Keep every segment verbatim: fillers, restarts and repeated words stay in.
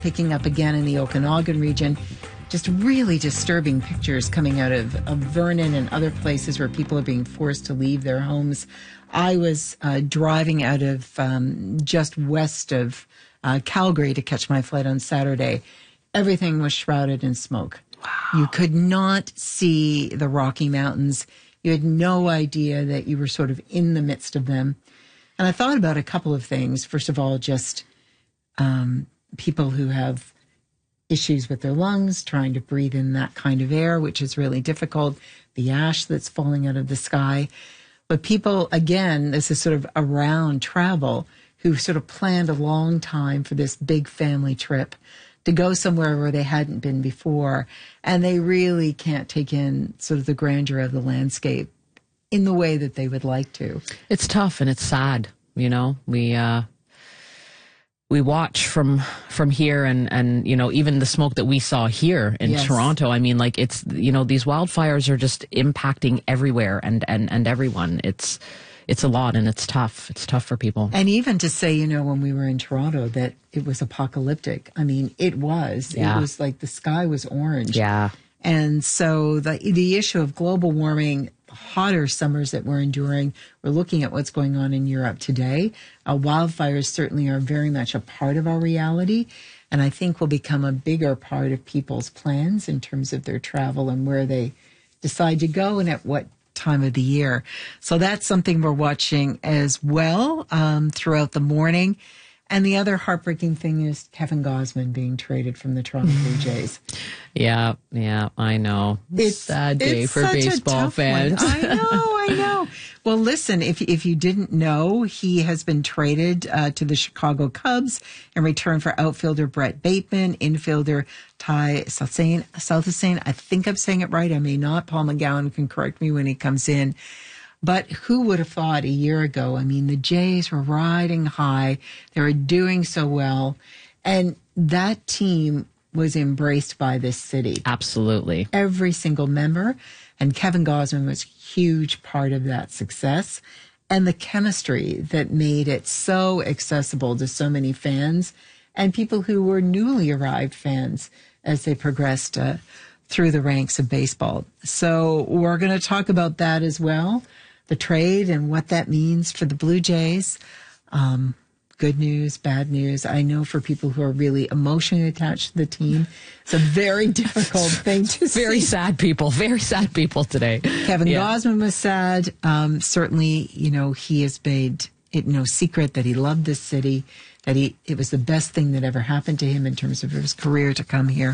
picking up again in the Okanagan region. Just really disturbing pictures coming out of, of Vernon and other places where people are being forced to leave their homes. I was uh, driving out of um, just west of uh, Calgary to catch my flight on Saturday. Everything was shrouded in smoke. Wow. You could not see the Rocky Mountains. You had no idea that you were sort of in the midst of them. And I thought about a couple of things. First of all, just um, people who have issues with their lungs, trying to breathe in that kind of air, which is really difficult, the ash that's falling out of the sky. But people, again, this is sort of around travel, who sort of planned a long time for this big family trip to go somewhere where they hadn't been before. And they really can't take in sort of the grandeur of the landscape in the way that they would like to. It's tough and it's sad, you know. We, uh, We watch from from here and, and, you know, even the smoke that we saw here in Yes. Toronto. I mean, like, it's, you know, these wildfires are just impacting everywhere and, and, and everyone. It's it's a lot and it's tough. It's tough for people. And even to say, you know, when we were in Toronto that it was apocalyptic. I mean, it was. Yeah. It was like the sky was orange. Yeah. And so the the issue of global warming, hotter summers that we're enduring, we're looking at what's going on in Europe today. Uh, wildfires certainly are very much a part of our reality, and I think will become a bigger part of people's plans in terms of their travel and where they decide to go and at what time of the year. So that's something we're watching as well um, throughout the morning. And the other heartbreaking thing is Kevin Gausman being traded from the Toronto Blue Jays. Yeah, yeah, I know. It's sad day it's for such a baseball tough fans. one. I know, I know. Well, listen, if if you didn't know, he has been traded uh, to the Chicago Cubs in return for outfielder Brett Bateman, infielder Ty Southasane. I think I'm saying it right. I may not. Paul McGowan can correct me when he comes in. But who would have thought a year ago? I mean, the Jays were riding high. They were doing so well. And that team was embraced by this city. Absolutely. Every single member. And Kevin Gausman was a huge part of that success. And the chemistry that made it so accessible to so many fans and people who were newly arrived fans as they progressed uh, through the ranks of baseball. So we're going to talk about that as well. The trade and what that means for the Blue Jays. Um, good news, bad news. I know for people who are really emotionally attached to the team, it's a very difficult thing to see. Very sad people, very sad people today. Kevin Yeah. Gausman was sad. Um, certainly, you know, he has made it no secret that he loved this city, that he it was the best thing that ever happened to him in terms of his career to come here.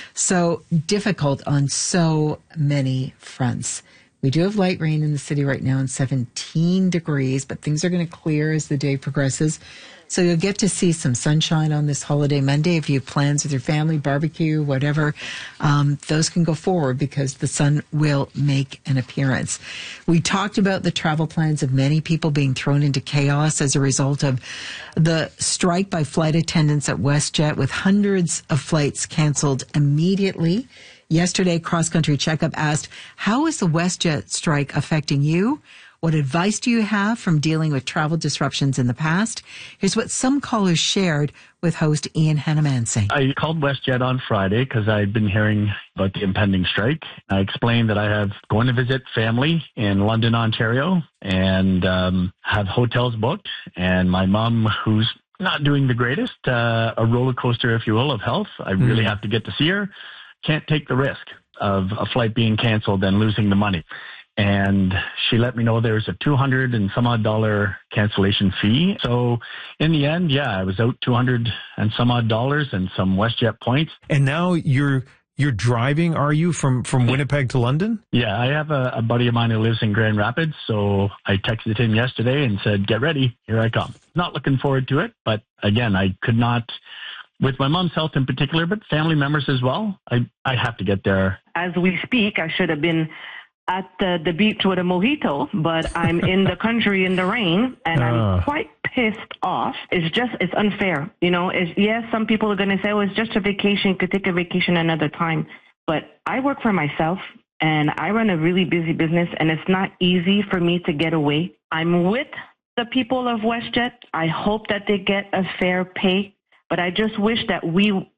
So difficult on so many fronts. We do have light rain in the city right now and seventeen degrees, but things are going to clear as the day progresses. So you'll get to see some sunshine on this holiday Monday. If you have plans with your family, barbecue, whatever, um, those can go forward because the sun will make an appearance. We talked about the travel plans of many people being thrown into chaos as a result of the strike by flight attendants at WestJet, with hundreds of flights canceled immediately. Yesterday, Cross Country Checkup asked, how is the WestJet strike affecting you? What advice do you have from dealing with travel disruptions in the past? Here's what some callers shared with host Ian Hannamansing. I called WestJet on Friday because I'd been hearing about the impending strike. I explained that I have going to visit family in London, Ontario, and um, have hotels booked. And my mom, who's not doing the greatest, uh, a roller coaster, if you will, of health. I really mm. have to get to see her. Can't take the risk of a flight being canceled and losing the money. And she let me know there's a two hundred and some odd dollar cancellation fee. So in the end, yeah, I was out two hundred and some odd dollars and some WestJet points. And now you're you're driving, are you, from, from Winnipeg to London? Yeah, I have a, a buddy of mine who lives in Grand Rapids. So I texted him yesterday and said, get ready, here I come. Not looking forward to it. But again, I could not, with my mom's health in particular, but family members as well, I, I have to get there. As we speak, I should have been at the, the beach with a mojito, but I'm in the country in the rain, and uh. I'm quite pissed off. It's just, it's unfair. You know, it's, yes, some people are going to say, oh, it's just a vacation, could take a vacation another time. But I work for myself, and I run a really busy business, and it's not easy for me to get away. I'm with the people of WestJet. I hope that they get a fair pay. But I just wish that we